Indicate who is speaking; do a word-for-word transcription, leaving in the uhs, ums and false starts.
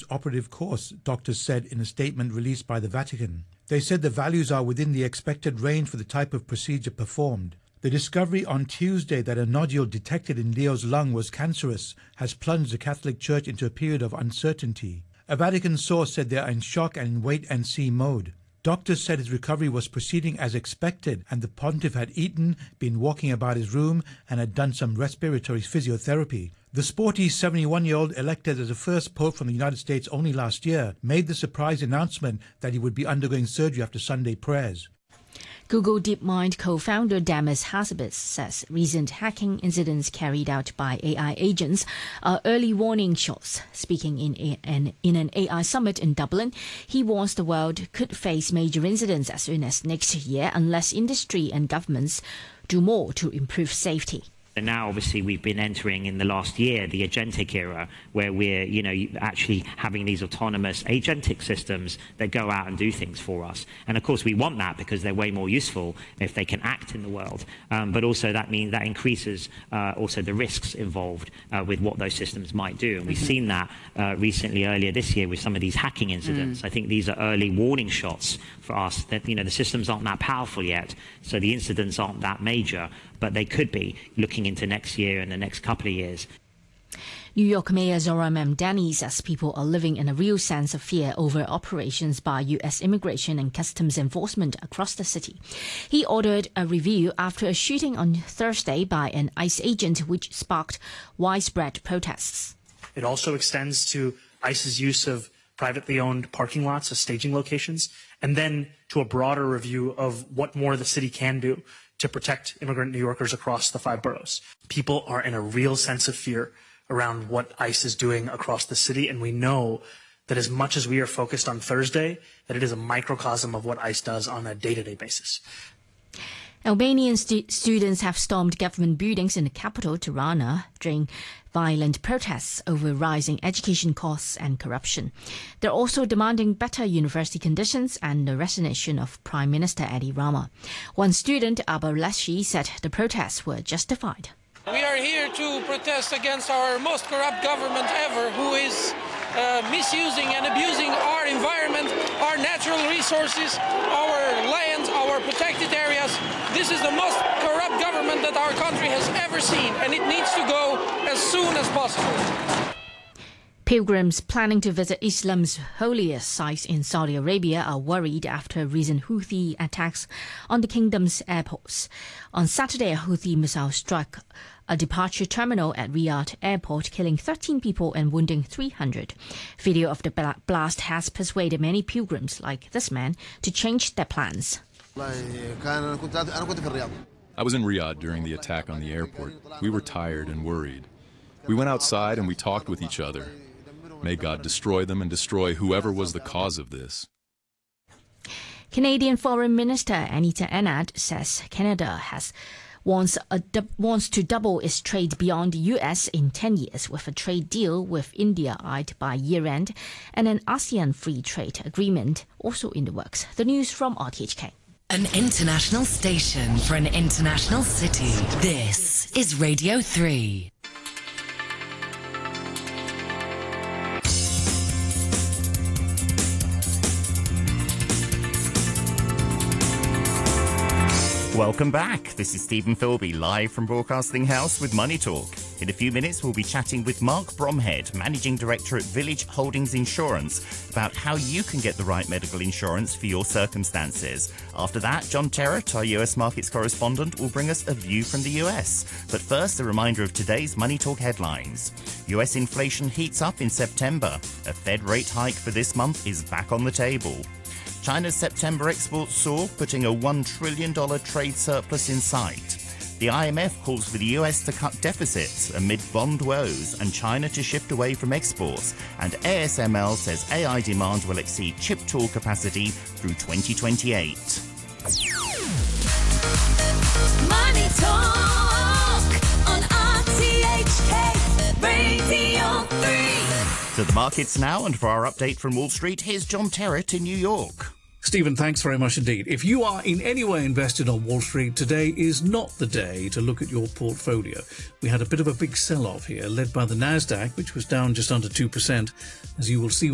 Speaker 1: operative course, doctors said in a statement released by the Vatican. They said the values are within the expected range for the type of procedure performed. The discovery on Tuesday that a nodule detected in Leo's lung was cancerous has plunged the Catholic Church into a period of uncertainty. A Vatican source said they are in shock and in wait-and-see mode. Doctors said his recovery was proceeding as expected, and the pontiff had eaten, been walking about his room, and had done some respiratory physiotherapy. The sporty seventy-one-year-old, elected as the first pope from the United States only last year, made the surprise announcement that he would be undergoing surgery after Sunday prayers.
Speaker 2: Google DeepMind co-founder Demis Hassabis says recent hacking incidents carried out by A I agents are early warning shots. Speaking in, a, an, in an A I summit in Dublin, he warns the world could face major incidents as soon as next year unless industry and governments do more to improve safety.
Speaker 3: And now, obviously, we've been entering in the last year the agentic era, where we're, you know, actually having these autonomous agentic systems that go out and do things for us. And of course, we want that because they're way more useful if they can act in the world. Um, but also, that means that increases uh, also the risks involved uh, with what those systems might do. And we've mm-hmm. seen that uh, recently, earlier this year, with some of these hacking incidents. Mm. I think these are early warning shots for us that, you know, the systems aren't that powerful yet, so the incidents aren't that major, but they could be looking into next year and the next couple of years.
Speaker 2: New York Mayor Zohran Mamdani says people are living in a real sense of fear over operations by U S Immigration and Customs Enforcement across the city. He ordered a review after a shooting on Thursday by an ICE agent which sparked widespread protests.
Speaker 4: It also extends to ICE's use of privately owned parking lots as staging locations, and then to a broader review of what more the city can do to protect immigrant New Yorkers across the five boroughs. People are in a real sense of fear around what ICE is doing across the city, and we know that as much as we are focused on Thursday, that it is a microcosm of what ICE does on a day-to-day basis.
Speaker 2: Albanian stu students have stormed government buildings in the capital, Tirana, during violent protests over rising education costs and corruption. They're also demanding better university conditions and the resignation of Prime Minister Edi Rama. One student, Abba Leshi, said the protests were justified.
Speaker 5: We are here to protest against our most corrupt government ever, who is uh, misusing and abusing our environment, our natural resources, our lands, our protected areas. This is the most corrupt government that our country has ever seen, and it needs to go as soon as possible.
Speaker 2: Pilgrims planning to visit Islam's holiest sites in Saudi Arabia are worried after recent Houthi attacks on the kingdom's airports. On Saturday, a Houthi missile struck a departure terminal at Riyadh Airport, killing thirteen people and wounding three hundred. Video of the blast has persuaded many pilgrims, like this man, to change their plans.
Speaker 6: I was in Riyadh during the attack on the airport. We were tired and worried. We went outside and we talked with each other. May God destroy them and destroy whoever was the cause of this.
Speaker 2: Canadian Foreign Minister Anita Anand says Canada has wants, a, wants to double its trade beyond the U S in ten years, with a trade deal with India eyed by year-end and an ASEAN free trade agreement also in the works. The news from R T H K.
Speaker 7: An international station for an international city. This is Radio three.
Speaker 8: Welcome back. This is Stephen Philby, live from Broadcasting House with Money Talk. In a few minutes, we'll be chatting with Mark Bromhead, Managing Director at Village Holdings Insurance, about how you can get the right medical insurance for your circumstances. After that, John Terrett, our U S markets correspondent, will bring us a view from the U S. But first, a reminder of today's Money Talk headlines. U S inflation heats up in September. A Fed rate hike for this month is back on the table. China's September exports soar, putting a one trillion dollars trade surplus in sight. The I M F calls for the U S to cut deficits amid bond woes and China to shift away from exports. And A S M L says A I demand will exceed chip tool capacity through twenty twenty-eight.
Speaker 7: Money Talk on R T H K Radio three.
Speaker 8: To the markets now, and for our update from Wall Street, here's John Terrett in New York.
Speaker 9: Stephen, thanks very much indeed. If you are in any way invested on Wall Street, today is not the day to look at your portfolio. We had a bit of a big sell-off here, led by the Nasdaq, which was down just under two percent. As you will see